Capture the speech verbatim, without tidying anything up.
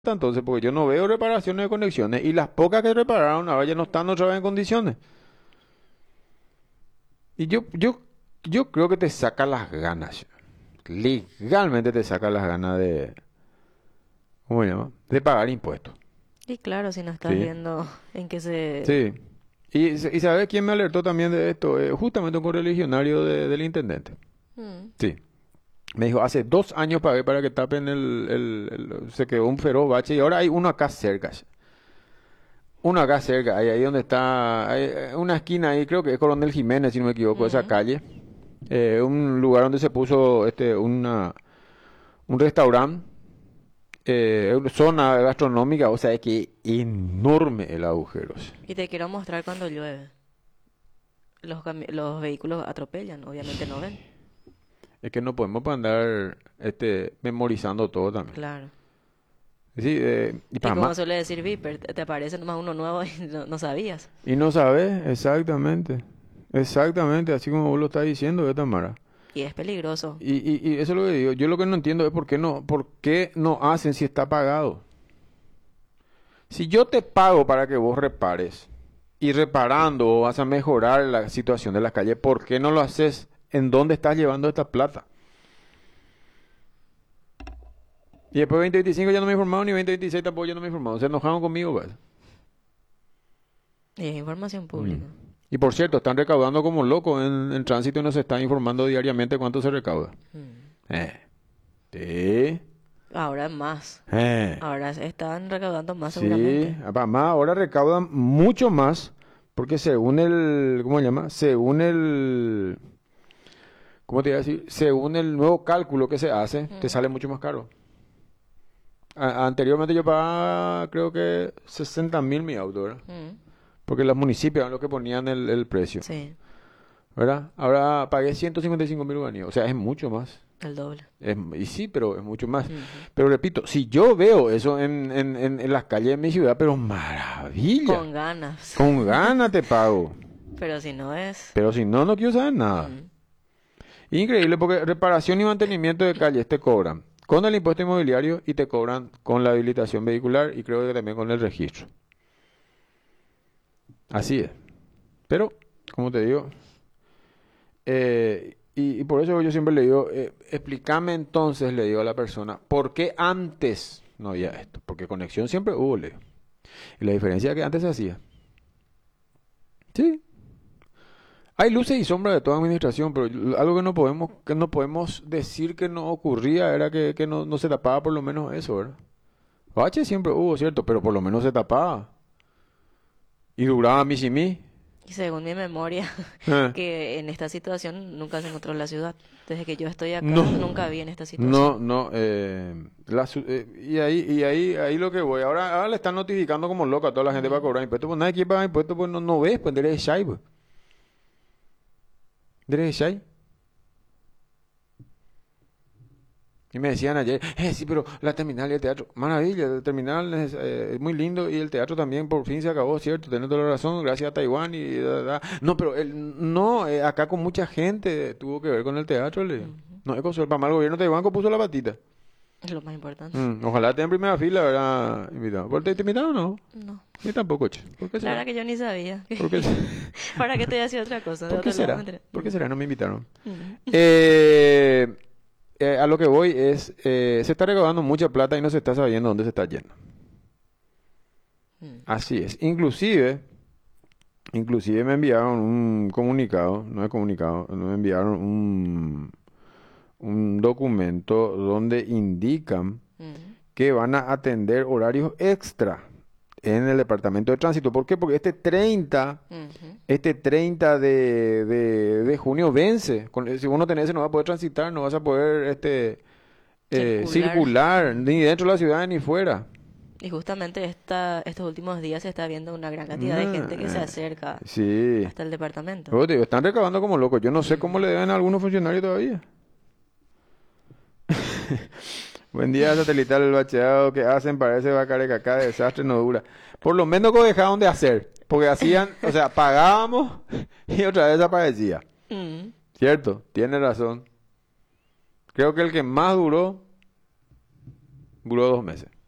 entonces, porque yo no veo reparaciones de conexiones y las pocas que repararon ahora ya no están otra vez en condiciones. Y yo, yo, yo creo que te saca las ganas. Legalmente te saca las ganas de, ¿cómo se llama? De pagar impuestos. Y claro, si no estás Sí, viendo en qué se... sí. Y, y ¿sabes quién me alertó también de esto? Eh, justamente un correligionario de- del intendente. Mm, Sí. Me dijo, hace dos años pagué para que tapen el, el- el- se quedó un feroz bache y ahora hay uno acá cerca. Uno acá cerca, ahí, ahí donde está, hay eh, una esquina ahí, creo que es Coronel Jiménez, si no me equivoco, esa mm. calle. Eh, un lugar donde se puso este, una, un restaurante, eh, una zona gastronómica, o sea, es que enorme el agujero. Sí. Y te quiero mostrar cuando llueve. Los, cami- los vehículos atropellan, obviamente no ven. Es que no podemos pues, andar este, memorizando todo también. Claro. Sí, eh, y Y para como más. suele decir Viper, te te aparece nomás uno nuevo y no, no sabías. Y no sabes exactamente, exactamente, así como vos lo estás diciendo, de Tamara. Y es peligroso. Y, y, y eso es lo que digo. Yo lo que no entiendo es por qué no, por qué no hacen si está pagado. Si yo te pago para que vos repares y reparando vas a mejorar la situación de las calles, ¿por qué no lo haces? ¿En dónde estás llevando esta plata? Y después veinte veinticinco ya no me he informado, ni veinte veintiséis tampoco ya no me he informado. Se enojaron conmigo, pues. Y es información Mm. pública. Y por cierto, están recaudando como locos en, en tránsito y nos están informando diariamente cuánto se recauda. Mm. Eh. Sí. Ahora más. Eh. Ahora se están recaudando más Sí, seguramente. además ahora recaudan mucho más porque según el, ¿cómo se llama? Según el, ¿cómo te iba a decir? Según el nuevo cálculo que se hace, te Mm, sale mucho más caro. A- anteriormente yo pagaba, creo que sesenta mil mi auto, ¿verdad? mm, Porque los municipios eran los que ponían el, el precio, sí, ¿verdad? Ahora pagué ciento cincuenta y cinco mil guaraníes, o sea, es mucho más. el doble. Es- y sí, pero es mucho más. Ujú. Pero repito, si yo veo eso en, en, en, en las calles de mi ciudad, pero maravilla. Con ganas. Con ganas te pago. Pero si no es... Pero si no, no quiero saber nada. mm, Increíble porque reparación y mantenimiento de calles te cobran con el impuesto inmobiliario y te cobran con la habilitación vehicular y creo que también con el registro. Así es. Pero, como te digo, eh, y, y por eso yo siempre le digo, eh, explícame entonces, le digo a la persona, ¿por qué antes no había esto? Porque conexión siempre hubo, le digo. Y la diferencia es que antes se hacía. Sí, hay luces y sombras de toda administración, pero yo- algo que no podemos, que no podemos decir que no ocurría era que, que no, no se tapaba por lo menos eso, ¿verdad? Bache siempre hubo, cierto, pero por lo menos se tapaba. Y duraba mis y mí. Y según mi memoria, Eh, que en esta situación nunca se encontró en la ciudad. Desde que yo estoy acá, No, nunca vi en esta no, situación. no. Eh, la su- eh, y ahí, y ahí, ahí lo que voy. Ahora, ahora le están notificando como loco a toda la gente para Mm. cobrar impuestos. Pues nadie quiere pagar impuestos, pues no, no ves, pues eres shy, pues. Eres shy. Y me decían ayer, eh, sí, pero la terminal y el teatro, maravilla, la terminal es, eh, es muy lindo y el teatro también por fin se acabó, ¿cierto? Tenés toda la razón, gracias a Taiwán y da, da. No, pero el, no, eh, acá con mucha gente tuvo que ver con el teatro, le digo. Ujú. No, es cosa, para mal el gobierno de Taiwán que puso la patita. Es lo más importante. Mm, ojalá esté en primera fila, ¿verdad? Invitado. ¿Por te, te invitaron o no? No. Ni tampoco, che. ¿Por qué La será? verdad que yo ni sabía. ¿Por qué, se- ¿Para qué estoy haciendo otra cosa? De ¿Por qué otro lado, será? mentira. ¿Por qué Mm. será? No me invitaron. Mm. Eh, eh, a lo que voy es, eh, se está recaudando mucha plata y no se está sabiendo dónde se está yendo. Mm. Así es. Inclusive, inclusive me enviaron un comunicado, no es comunicado, me enviaron un, un documento donde indican Mm. que van a atender horarios extra en el departamento de tránsito. ¿Por qué? Porque este treinta, Ujú. este treinta de, de, de junio vence. Con- si uno tenés ese no vas a poder transitar, no vas a poder este, eh, Circular. circular Mm. ni dentro de la ciudad ni fuera. Y justamente esta, estos últimos días se está viendo una gran cantidad de gente que se Ah, acerca sí. hasta el departamento. Luego te digo, están recabando como locos. Yo no sé cómo Ujú. le deben a algunos funcionarios todavía. Buen día, satelital, el bacheado que hacen parece vacarecacá, desastre no dura. Por lo menos que dejaron de hacer. Porque hacían, o sea, pagábamos y otra vez aparecía. Mm. ¿Cierto? Tiene razón. Creo que el que más duró, duró dos meses.